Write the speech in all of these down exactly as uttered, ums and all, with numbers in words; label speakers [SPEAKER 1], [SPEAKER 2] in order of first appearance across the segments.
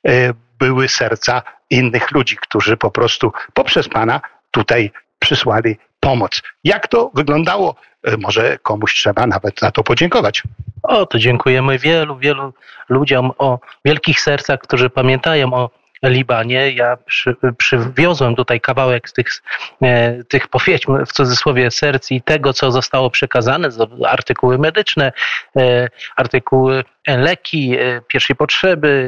[SPEAKER 1] były serca innych ludzi, którzy po prostu poprzez Pana tutaj przysłali pomoc. Jak to wyglądało? Może komuś trzeba nawet za to podziękować.
[SPEAKER 2] O, to dziękujemy wielu, wielu ludziom o wielkich sercach, którzy pamiętają o Libanie. Ja przy, przywiozłem tutaj kawałek z tych, e, tych, powiedzmy w cudzysłowie, serc i tego, co zostało przekazane, artykuły medyczne, e, artykuły leki e, pierwszej potrzeby,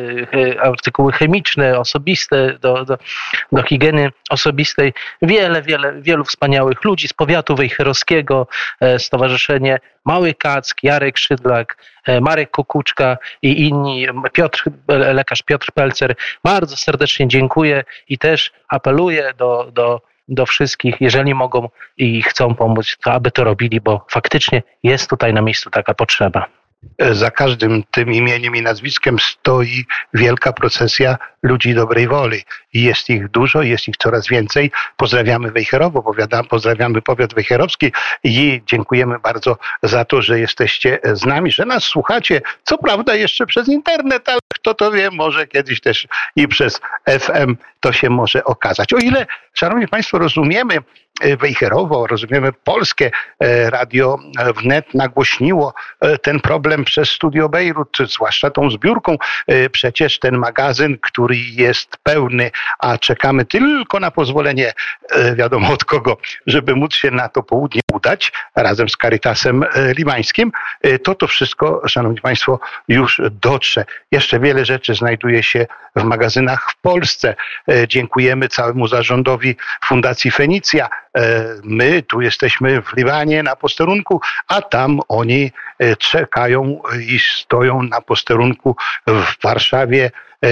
[SPEAKER 2] e, artykuły chemiczne, osobiste, do, do, do higieny osobistej. Wiele, wiele, wielu wspaniałych ludzi z powiatu wejherowskiego, e, Stowarzyszenie Mały Kack, Jarek Szydlak, e, Marek Kukuczka i inni, Piotr, lekarz Piotr Pelcer. Bardzo serdecznie dziękuję i też apeluję do, do, do wszystkich, jeżeli mogą i chcą pomóc, to aby to robili, bo faktycznie jest tutaj na miejscu taka potrzeba.
[SPEAKER 1] Za każdym tym imieniem i nazwiskiem stoi wielka procesja ludzi dobrej woli. I jest ich dużo, jest ich coraz więcej. Pozdrawiamy Wejherowo, pozdrawiamy powiat wejherowski i dziękujemy bardzo za to, że jesteście z nami, że nas słuchacie. Co prawda jeszcze przez internet, ale kto to wie, może kiedyś też i przez F M to się może okazać. O ile, szanowni państwo, rozumiemy Wejherowo, rozumiemy Polskie Radio Wnet nagłośniło ten problem przez Studio Bejrut, zwłaszcza tą zbiórką. Przecież ten magazyn, który jest pełny, a czekamy tylko na pozwolenie, wiadomo od kogo, żeby móc się na to południe udać razem z Caritasem Libańskim, to to wszystko, szanowni państwo, już dotrze. Jeszcze wiele rzeczy znajduje się w magazynach w Polsce. Dziękujemy całemu zarządowi Fundacji Fenicja. My tu jesteśmy w Libanie na posterunku, a tam oni czekają i stoją na posterunku w Warszawie,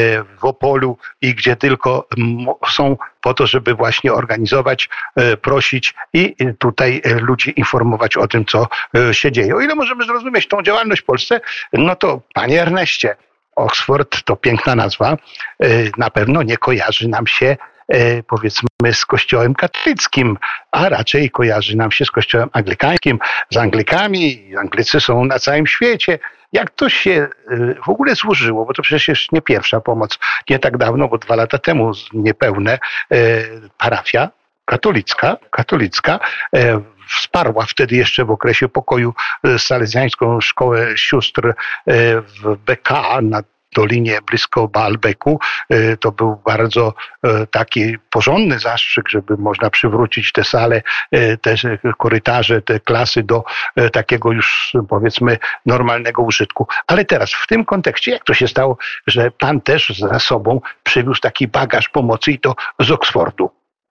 [SPEAKER 1] w Opolu i gdzie tylko są po to, żeby właśnie organizować, prosić i tutaj ludzi informować o tym, co się dzieje. O ile możemy zrozumieć tą działalność w Polsce, no to panie Erneście, Oxford to piękna nazwa, na pewno nie kojarzy nam się powiedzmy z kościołem katolickim, a raczej kojarzy nam się z kościołem anglikańskim, z Anglikami. Anglicy są na całym świecie. Jak to się w ogóle złożyło, bo to przecież jest nie pierwsza pomoc, nie tak dawno, bo dwa lata temu niepełne parafia katolicka, katolicka wsparła wtedy jeszcze w okresie pokoju salezjańską szkołę sióstr w B K na Dolinie blisko Baalbeku. To był bardzo taki porządny zastrzyk, żeby można przywrócić te sale, te korytarze, te klasy do takiego już powiedzmy normalnego użytku. Ale teraz w tym kontekście, jak to się stało, że pan też za sobą przywiózł taki bagaż pomocy i to z Oksfordu?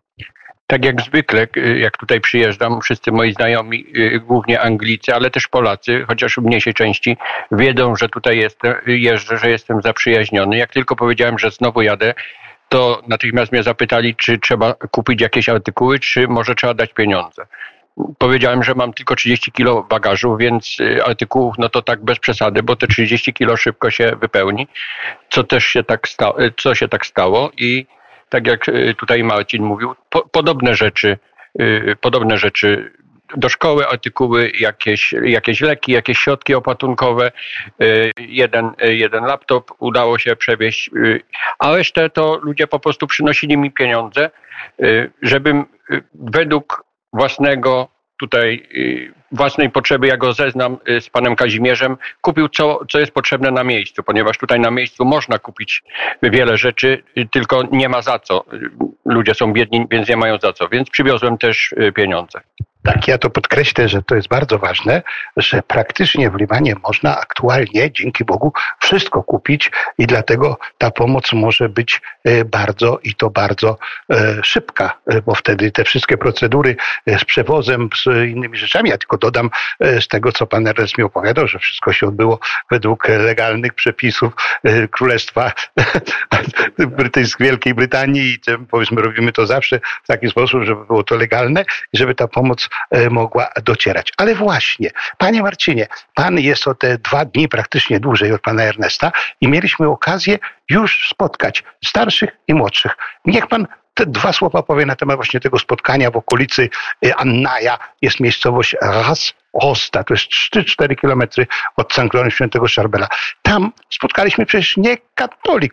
[SPEAKER 3] Tak jak zwykle, jak tutaj przyjeżdżam, wszyscy moi znajomi, głównie Anglicy, ale też Polacy, chociaż w mniejszej części, wiedzą, że tutaj jestem, jeżdżę, że jestem zaprzyjaźniony. Jak tylko powiedziałem, że znowu jadę, to natychmiast mnie zapytali, czy trzeba kupić jakieś artykuły, czy może trzeba dać pieniądze. Powiedziałem, że mam tylko trzydzieści kilo bagażu, więc artykułów, no to tak bez przesady, bo te trzydzieści kilo szybko się wypełni, co też się tak stało, co się tak stało i tak jak tutaj Marcin mówił, po, podobne rzeczy, yy, podobne rzeczy do szkoły, artykuły, jakieś, jakieś leki, jakieś środki opatrunkowe, yy, jeden, yy, jeden laptop udało się przewieźć, yy, a resztę to ludzie po prostu przynosili mi pieniądze, yy, żebym yy, według własnego tutaj yy, własnej potrzeby, ja go zeznam yy, z panem Kazimierzem, kupił co, co jest potrzebne na miejscu, ponieważ tutaj na miejscu można kupić wiele rzeczy, yy, tylko nie ma za co. Yy, ludzie są biedni, więc nie mają za co, więc przywiozłem też yy, pieniądze.
[SPEAKER 1] Tak, ja to podkreślę, że to jest bardzo ważne, że praktycznie w Libanie można aktualnie, dzięki Bogu, wszystko kupić i dlatego ta pomoc może być bardzo i to bardzo szybka, bo wtedy te wszystkie procedury z przewozem, z innymi rzeczami, ja tylko dodam z tego, co pan Ernest mi opowiadał, że wszystko się odbyło według legalnych przepisów Królestwa Brytyjskiego, Wielkiej Brytanii i powiedzmy robimy to zawsze w taki sposób, żeby było to legalne i żeby ta pomoc mogła docierać. Ale właśnie, panie Marcinie, pan jest o te dwa dni praktycznie dłużej od pana Ernesta i mieliśmy okazję już spotkać starszych i młodszych. Niech pan te dwa słowa powie na temat właśnie tego spotkania w okolicy Annaja. Jest miejscowość Ras Osta, to jest trzy cztery kilometry od Sanktuarium Świętego Szarbela. Tam spotkaliśmy przecież nie katolików,